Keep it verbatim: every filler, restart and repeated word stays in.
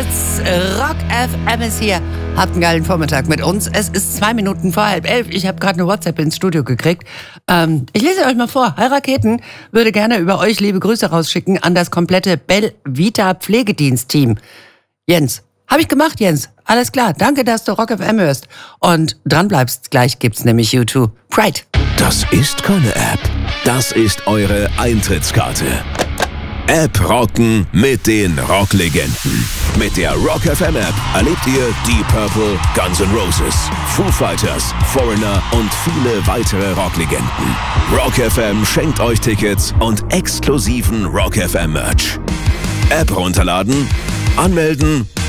Tickets. Rock F M ist hier. Habt einen geilen Vormittag mit uns. Es ist zwei Minuten vor halb elf. Ich habe gerade eine WhatsApp ins Studio gekriegt. Ähm, ich lese euch mal vor. Hi Raketen würde gerne über euch liebe Grüße rausschicken an das komplette Belvita Pflegedienst-Team. Jens. Habe ich gemacht, Jens. Alles klar. Danke, dass du Rock F M hörst. Und dran bleibst. Gleich gibt's nämlich U zwei. Pride. Das ist keine App. Das ist eure Eintrittskarte. App rocken mit den Rocklegenden. Mit der Rock F M App erlebt ihr Deep Purple, Guns N' Roses, Foo Fighters, Foreigner und viele weitere Rocklegenden. Rock F M schenkt euch Tickets und exklusiven Rock F M Merch. App runterladen, anmelden